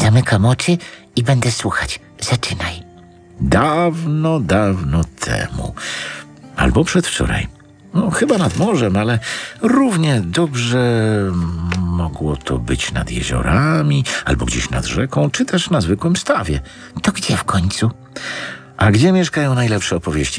Zamykam oczy i będę słuchać. Zaczynaj. Dawno, dawno temu, albo przedwczoraj. No, chyba nad morzem, ale równie dobrze mogło to być nad jeziorami, albo gdzieś nad rzeką, czy też na zwykłym stawie. To gdzie w końcu? A gdzie mieszkają najlepsze opowieści